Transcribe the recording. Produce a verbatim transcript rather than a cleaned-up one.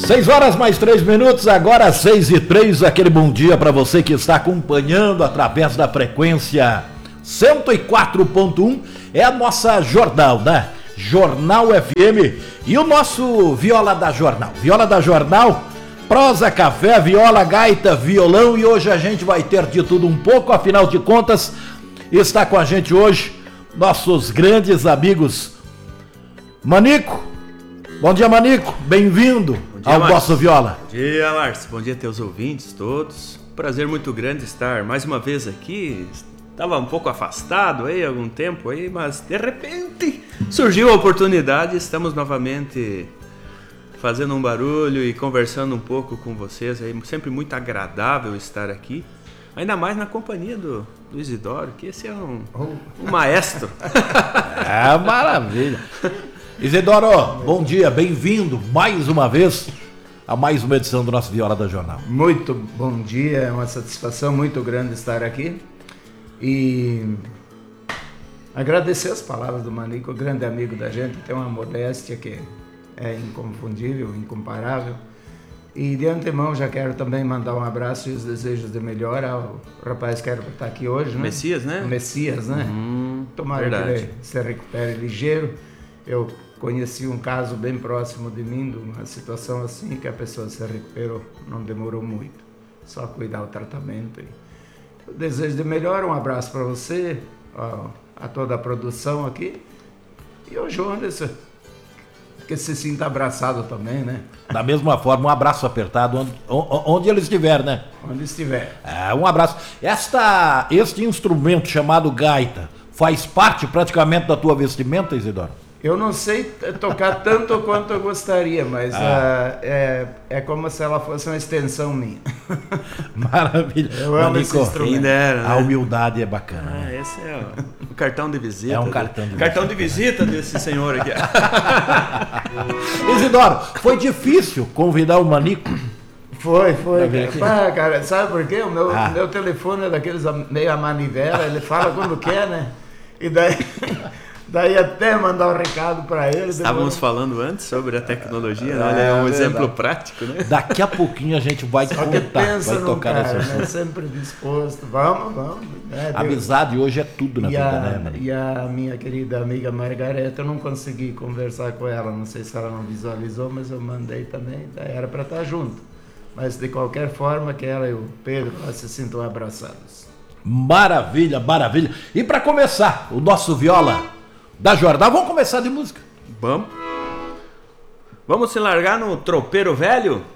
Seis horas mais três minutos, agora seis e três, aquele bom dia para você que está acompanhando através da frequência cento e quatro ponto um, é a nossa Jornal, né? Jornal F M e o nosso Viola da Jornal. Viola da Jornal, prosa, café, viola, gaita, violão, e hoje a gente vai ter de tudo um pouco, afinal de contas, está com a gente hoje nossos grandes amigos Manico. Bom dia, Manico, bem-vindo ao Márcio. nosso Viola. Bom dia, Márcio, bom dia a teus ouvintes todos, prazer muito grande estar mais uma vez aqui. Estava um pouco afastado aí há algum tempo aí, mas de repente surgiu a oportunidade, estamos novamente fazendo um barulho e conversando um pouco com vocês aí, sempre muito agradável estar aqui, ainda mais na companhia do, do Isidoro, que esse é um, um maestro. É maravilha. Isidoro, bom dia, bem-vindo mais uma vez a mais uma edição do nosso Viola da Jornal. Muito bom dia, é uma satisfação muito grande estar aqui e agradecer as palavras do Manico, grande amigo da gente, tem uma modéstia que é inconfundível, incomparável, e de antemão já quero também mandar um abraço e os desejos de melhora ao rapaz que era para estar aqui hoje, né? Messias, né? O Messias, né? Hum, Tomara verdade. que ele se recupere ligeiro. Eu conheci um caso bem próximo de mim, de uma situação assim, que a pessoa se recuperou, não demorou muito, só cuidar do tratamento. Eu desejo de melhor, um abraço para você, a, a toda a produção aqui, e o Jonas, que se sinta abraçado também, né? Da mesma forma, um abraço apertado onde, onde ele estiver, né? Onde estiver. É, um abraço. Esta, este instrumento chamado gaita faz parte praticamente da tua vestimenta, Isidoro? Eu não sei tocar tanto quanto eu gostaria, mas ah. uh, é, é como se ela fosse uma extensão minha. Maravilha. Eu amo esse instrumento. Dera, né? A humildade é bacana. Ah, né? esse é o, o cartão de visita. É um de, cartão de cartão visita. de visita desse senhor aqui. Isidoro, foi difícil convidar o Manico? Foi, foi. Cara. Ah, cara, sabe por quê? O meu, ah. meu telefone é daqueles meio a manivela, ele fala quando quer, né? E daí... Daí até mandar um recado para eles. Estávamos depois... falando antes sobre a tecnologia, né? É, Olha, é um é exemplo prático, né? Daqui a pouquinho a gente vai Só contar, que pensa vai no tocar cara, nesse assunto. né? Sempre disposto. Vamos, vamos. Né? A amizade hoje é tudo na e vida, a, né, Manico? E a minha querida amiga Margareta, eu não consegui conversar com ela, não sei se ela não visualizou, mas eu mandei também, daí era para estar junto. Mas de qualquer forma, que ela e o Pedro se sintam abraçados. Maravilha, maravilha. E para começar, o nosso Viola da Jornal, vamos começar de música. Vamos. Vamos se largar no Tropeiro Velho?